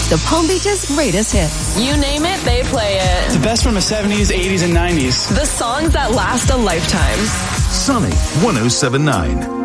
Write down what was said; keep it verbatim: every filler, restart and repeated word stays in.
best of Palm Beach's greatest hits. You name it, they play it. The best from the seventies, eighties, and nineties. The songs that last a lifetime. Sunny one oh seven point nine.